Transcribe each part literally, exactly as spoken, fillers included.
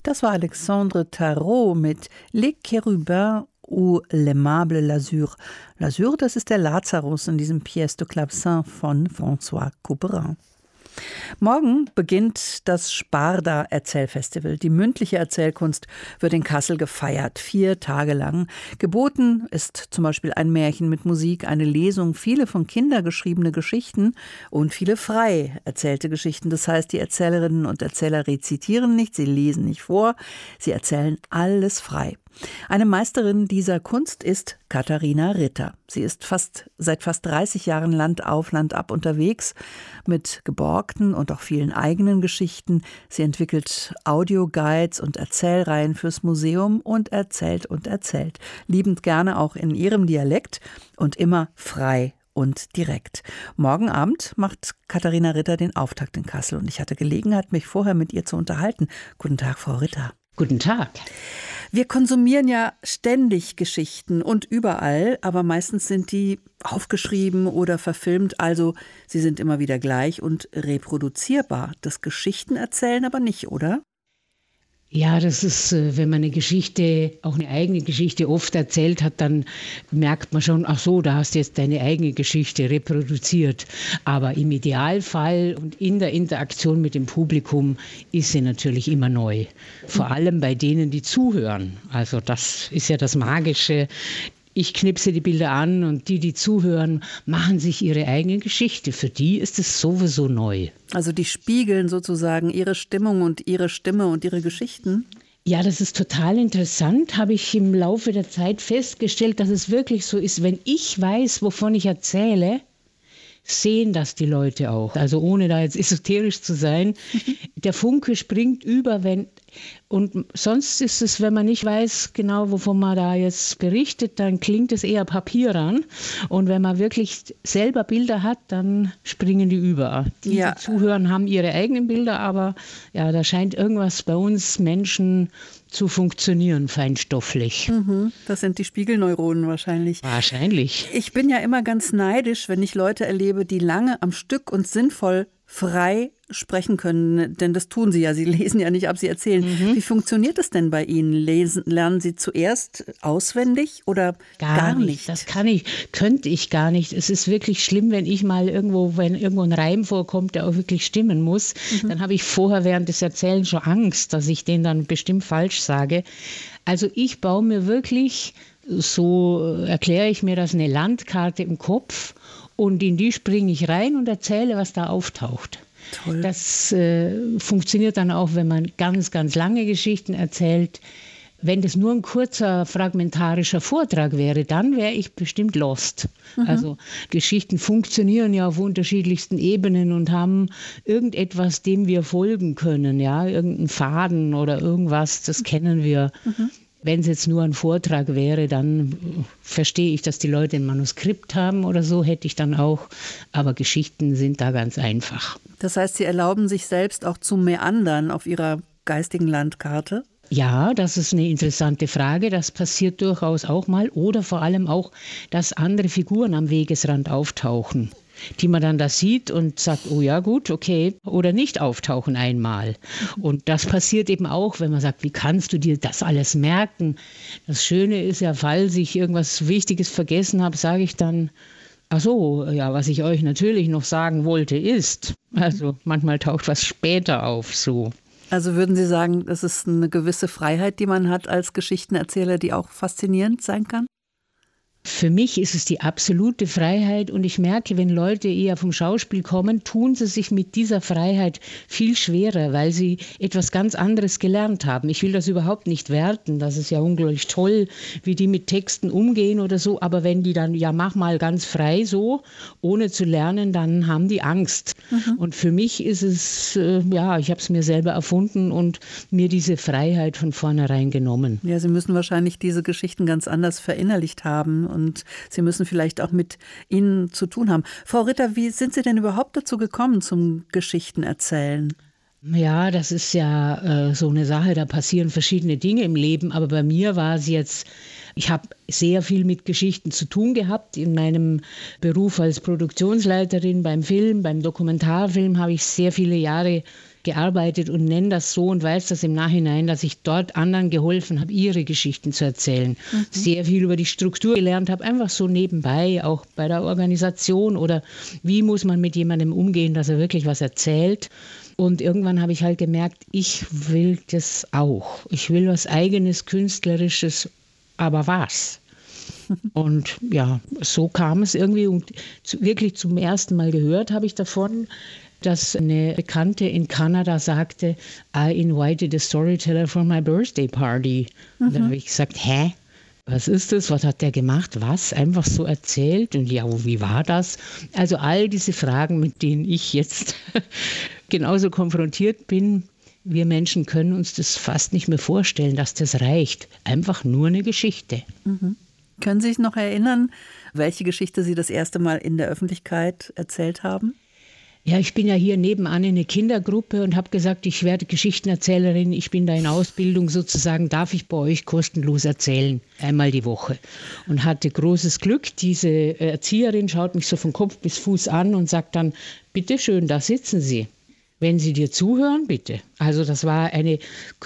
Das war Alexandre Tarot mit Les Chérubins ou l'Aimable Lazur. Lazur, das ist der Lazarus in diesem Pièce de Clavecin von François Couperin. Morgen beginnt das Sparda-Erzählfestival. Die mündliche Erzählkunst wird in Kassel gefeiert, vier Tage lang. Geboten ist zum Beispiel ein Märchen mit Musik, eine Lesung, viele von Kindern geschriebene Geschichten und viele frei erzählte Geschichten. Das heißt, die Erzählerinnen und Erzähler rezitieren nicht, sie lesen nicht vor, sie erzählen alles frei. Eine Meisterin dieser Kunst ist Katharina Ritter. Sie ist fast, seit fast dreißig Jahren Land auf, Land ab unterwegs mit geborgten und auch vielen eigenen Geschichten. Sie entwickelt Audioguides und Erzählreihen fürs Museum und erzählt und erzählt. Liebend gerne auch in ihrem Dialekt und immer frei und direkt. Morgen Abend macht Katharina Ritter den Auftakt in Kassel und ich hatte Gelegenheit, mich vorher mit ihr zu unterhalten. Guten Tag, Frau Ritter. Guten Tag. Wir konsumieren ja ständig Geschichten und überall, aber meistens sind die aufgeschrieben oder verfilmt, also sie sind immer wieder gleich und reproduzierbar. Das Geschichtenerzählen aber nicht, oder? Ja, das ist, wenn man eine Geschichte, auch eine eigene Geschichte oft erzählt hat, dann merkt man schon, ach so, da hast du jetzt deine eigene Geschichte reproduziert. Aber im Idealfall und in der Interaktion mit dem Publikum ist sie natürlich immer neu. Vor allem bei denen, die zuhören. Also das ist ja das Magische. Ich knipse die Bilder an und die, die zuhören, machen sich ihre eigene Geschichte. Für die ist es sowieso neu. Also die spiegeln sozusagen ihre Stimmung und ihre Stimme und ihre Geschichten? Ja, das ist total interessant, habe ich im Laufe der Zeit festgestellt, dass es wirklich so ist, wenn ich weiß, wovon ich erzähle, sehen das die Leute auch. Also ohne da jetzt esoterisch zu sein, der Funke springt über, wenn und sonst ist es, wenn man nicht weiß genau, wovon man da jetzt berichtet, dann klingt es eher Papier an. Und wenn man wirklich selber Bilder hat, dann springen die über. Die, ja. die zuhören, haben ihre eigenen Bilder, aber ja, da scheint irgendwas bei uns Menschen zu funktionieren, feinstofflich. Mhm, das sind die Spiegelneuronen wahrscheinlich. Wahrscheinlich. Ich bin ja immer ganz neidisch, wenn ich Leute erlebe, die lange am Stück und sinnvoll frei sprechen können, denn das tun Sie ja. Sie lesen ja nicht ab, Sie erzählen. Mhm. Wie funktioniert das denn bei Ihnen? Lesen, lernen Sie zuerst auswendig oder gar, gar nicht? nicht? Das kann ich, könnte ich gar nicht. Es ist wirklich schlimm, wenn ich mal irgendwo, wenn irgendwo ein Reim vorkommt, der auch wirklich stimmen muss, mhm. dann habe ich vorher während des Erzählens schon Angst, dass ich den dann bestimmt falsch sage. Also ich baue mir wirklich, so erkläre ich mir das, eine Landkarte im Kopf und in die springe ich rein und erzähle, was da auftaucht. Toll. Das äh, funktioniert dann auch, wenn man ganz, ganz lange Geschichten erzählt. Wenn das nur ein kurzer, fragmentarischer Vortrag wäre, dann wäre ich bestimmt lost. Mhm. Also Geschichten funktionieren ja auf unterschiedlichsten Ebenen und haben irgendetwas, dem wir folgen können. Ja, irgendeinen Faden oder irgendwas, das kennen wir. Mhm. Wenn es jetzt nur ein Vortrag wäre, dann verstehe ich, dass die Leute ein Manuskript haben oder so, hätte ich dann auch. Aber Geschichten sind da ganz einfach. Das heißt, Sie erlauben sich selbst auch zu meandern auf Ihrer geistigen Landkarte? Ja, das ist eine interessante Frage. Das passiert durchaus auch mal. Oder vor allem auch, dass andere Figuren am Wegesrand auftauchen, die man dann da sieht und sagt, oh ja gut, okay, oder nicht auftauchen einmal. Und das passiert eben auch, wenn man sagt, wie kannst du dir das alles merken? Das Schöne ist ja, falls ich irgendwas Wichtiges vergessen habe, sage ich dann, ach so, ja, was ich euch natürlich noch sagen wollte ist, also manchmal taucht was später auf, so. Also würden Sie sagen, das ist eine gewisse Freiheit, die man hat als Geschichtenerzähler, die auch faszinierend sein kann? Für mich ist es die absolute Freiheit und ich merke, wenn Leute eher vom Schauspiel kommen, tun sie sich mit dieser Freiheit viel schwerer, weil sie etwas ganz anderes gelernt haben. Ich will das überhaupt nicht werten, das ist ja unglaublich toll, wie die mit Texten umgehen oder so, aber wenn die dann, ja mach mal ganz frei so, ohne zu lernen, dann haben die Angst. Mhm. Und für mich ist es, äh, ja, ich habe es mir selber erfunden und mir diese Freiheit von vornherein genommen. Ja, Sie müssen wahrscheinlich diese Geschichten ganz anders verinnerlicht haben. Und Sie müssen vielleicht auch mit ihnen zu tun haben. Frau Ritter, wie sind Sie denn überhaupt dazu gekommen zum Geschichtenerzählen? Ja, das ist ja äh, so eine Sache, da passieren verschiedene Dinge im Leben. Aber bei mir war es jetzt Ich habe sehr viel mit Geschichten zu tun gehabt. In meinem Beruf als Produktionsleiterin beim Film, beim Dokumentarfilm habe ich sehr viele Jahre gearbeitet und nenne das so und weiß das im Nachhinein, dass ich dort anderen geholfen habe, ihre Geschichten zu erzählen. Mhm. Sehr viel über die Struktur gelernt habe, einfach so nebenbei, auch bei der Organisation oder wie muss man mit jemandem umgehen, dass er wirklich was erzählt. Und irgendwann habe ich halt gemerkt, ich will das auch. Ich will was Eigenes, Künstlerisches, aber was? Und ja, so kam es irgendwie und wirklich zum ersten Mal gehört habe ich davon, dass eine Bekannte in Kanada sagte, I invited a storyteller for my birthday party. Mhm. Und dann habe ich gesagt, hä? Was ist das? Was hat der gemacht? Was? Einfach so erzählt? Und ja, wie war das? Also all diese Fragen, mit denen ich jetzt genauso konfrontiert bin. Wir Menschen können uns das fast nicht mehr vorstellen, dass das reicht. Einfach nur eine Geschichte. Mhm. Können Sie sich noch erinnern, welche Geschichte Sie das erste Mal in der Öffentlichkeit erzählt haben? Ja, ich bin ja hier nebenan in eine Kindergruppe und habe gesagt, ich werde Geschichtenerzählerin, ich bin da in Ausbildung sozusagen, darf ich bei euch kostenlos erzählen, einmal die Woche. Und hatte großes Glück, diese Erzieherin schaut mich so von Kopf bis Fuß an und sagt dann, bitte schön, da sitzen Sie. Wenn Sie dir zuhören, bitte. Also das war eine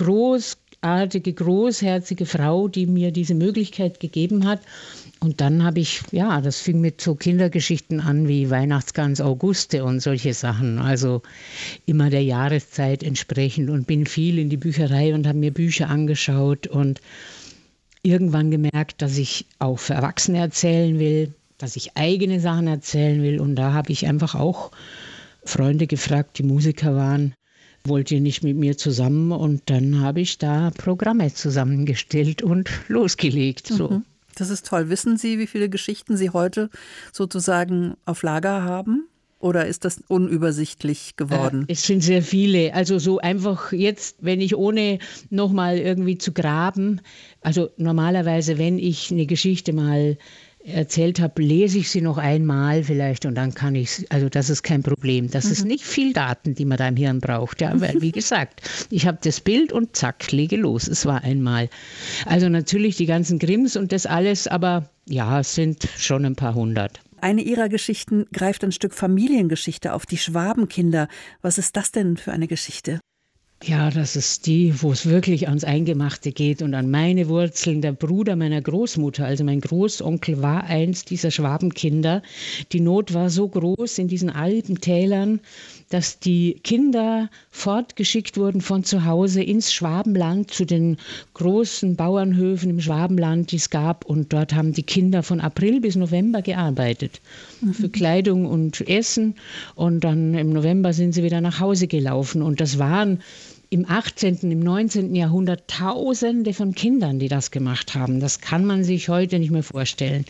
großartige, großherzige Frau, die mir diese Möglichkeit gegeben hat. Und dann habe ich, ja, das fing mit so Kindergeschichten an wie Weihnachtsgans Auguste und solche Sachen. Also immer der Jahreszeit entsprechend und bin viel in die Bücherei und habe mir Bücher angeschaut und irgendwann gemerkt, dass ich auch für Erwachsene erzählen will, dass ich eigene Sachen erzählen will. Und da habe ich einfach auch Freunde gefragt, die Musiker waren, wollt ihr nicht mit mir zusammen? Und dann habe ich da Programme zusammengestellt und losgelegt. So. Mhm. Das ist toll. Wissen Sie, wie viele Geschichten Sie heute sozusagen auf Lager haben? Oder ist das unübersichtlich geworden? Äh, es sind sehr viele. Also so einfach jetzt, wenn ich ohne nochmal irgendwie zu graben, also normalerweise, wenn ich eine Geschichte mal erzählt habe, lese ich sie noch einmal vielleicht und dann kann ich, also das ist kein Problem. Das mhm. ist nicht viel Daten, die man da im Hirn braucht. Ja, weil wie gesagt, ich habe das Bild und zack, lege los. Es war einmal. Also natürlich die ganzen Grimms und das alles, aber ja, es sind schon ein paar hundert. Eine Ihrer Geschichten greift ein Stück Familiengeschichte auf, die Schwabenkinder. Was ist das denn für eine Geschichte? Ja, das ist die, wo es wirklich ans Eingemachte geht und an meine Wurzeln. Der Bruder meiner Großmutter, also mein Großonkel, war eins dieser Schwabenkinder. Die Not war so groß in diesen Alpentälern, dass die Kinder fortgeschickt wurden von zu Hause ins Schwabenland zu den großen Bauernhöfen im Schwabenland, die es gab. Und dort haben die Kinder von April bis November gearbeitet. Mhm. Für Kleidung und Essen. Und dann im November sind sie wieder nach Hause gelaufen. Und das waren im achtzehnten, im neunzehnten Jahrhundert Tausende von Kindern, die das gemacht haben. Das kann man sich heute nicht mehr vorstellen.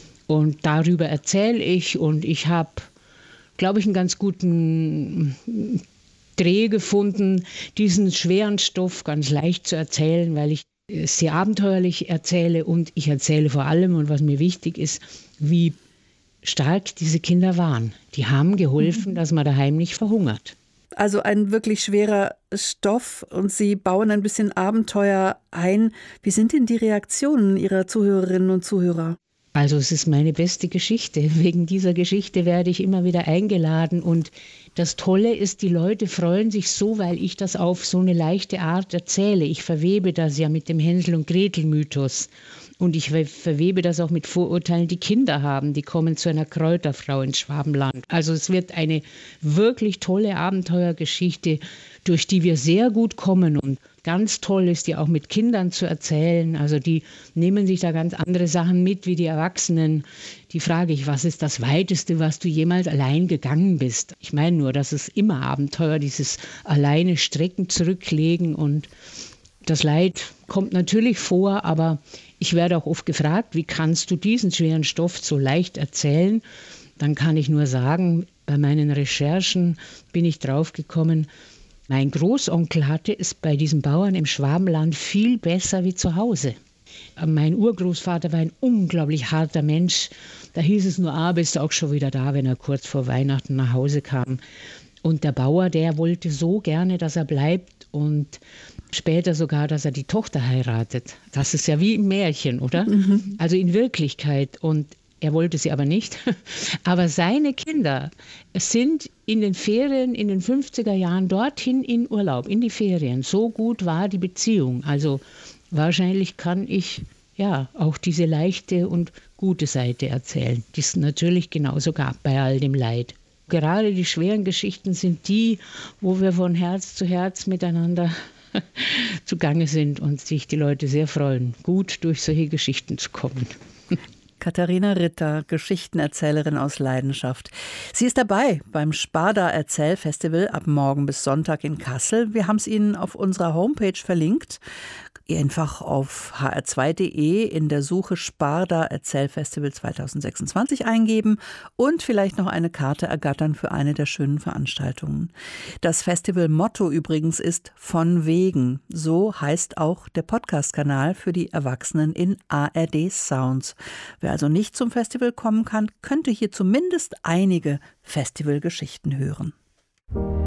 Und darüber erzähle ich und ich habe, glaube ich, einen ganz guten Dreh gefunden, diesen schweren Stoff ganz leicht zu erzählen, weil ich es sehr abenteuerlich erzähle und ich erzähle vor allem, und was mir wichtig ist, wie stark diese Kinder waren. Die haben geholfen, mhm. dass man daheim nicht verhungert. Also ein wirklich schwerer Stoff und Sie bauen ein bisschen Abenteuer ein. Wie sind denn die Reaktionen Ihrer Zuhörerinnen und Zuhörer? Also es ist meine beste Geschichte. Wegen dieser Geschichte werde ich immer wieder eingeladen. Und das Tolle ist, die Leute freuen sich so, weil ich das auf so eine leichte Art erzähle. Ich verwebe das ja mit dem Hänsel- und Gretel-Mythos. Und ich verwebe das auch mit Vorurteilen, die Kinder haben. Die kommen zu einer Kräuterfrau ins Schwabenland. Also es wird eine wirklich tolle Abenteuergeschichte, durch die wir sehr gut kommen. Und ganz toll ist die auch mit Kindern zu erzählen. Also die nehmen sich da ganz andere Sachen mit wie die Erwachsenen. Die frage ich, was ist das Weiteste, was du jemals allein gegangen bist? Ich meine nur, das ist immer Abenteuer, dieses alleine Strecken zurücklegen. Und das Leid kommt natürlich vor, aber ich werde auch oft gefragt, wie kannst du diesen schweren Stoff so leicht erzählen? Dann kann ich nur sagen, bei meinen Recherchen bin ich draufgekommen, mein Großonkel hatte es bei diesen Bauern im Schwabenland viel besser wie zu Hause. Mein Urgroßvater war ein unglaublich harter Mensch. Da hieß es nur, ah, bist du auch schon wieder da, wenn er kurz vor Weihnachten nach Hause kam. Und der Bauer, der wollte so gerne, dass er bleibt und später sogar, dass er die Tochter heiratet. Das ist ja wie im Märchen, oder? Mhm. Also in Wirklichkeit. Und er wollte sie aber nicht. Aber seine Kinder sind in den Ferien, in den fünfziger Jahren dorthin in Urlaub, in die Ferien. So gut war die Beziehung. Also wahrscheinlich kann ich ja auch diese leichte und gute Seite erzählen, die es natürlich genauso gab bei all dem Leid. Gerade die schweren Geschichten sind die, wo wir von Herz zu Herz miteinander zugange sind und sich die Leute sehr freuen, gut durch solche Geschichten zu kommen. Katharina Ritter, Geschichtenerzählerin aus Leidenschaft. Sie ist dabei beim Sparda Erzählfestival ab morgen bis Sonntag in Kassel. Wir haben es Ihnen auf unserer Homepage verlinkt. Einfach auf h r zwei punkt d e in der Suche Sparda Erzählfestival zwanzig sechsundzwanzig eingeben und vielleicht noch eine Karte ergattern für eine der schönen Veranstaltungen. Das Festivalmotto übrigens ist Von wegen. So heißt auch der Podcast-Kanal für die Erwachsenen in A R D Sounds. Wer also nicht zum Festival kommen kann, könnte hier zumindest einige Festivalgeschichten hören.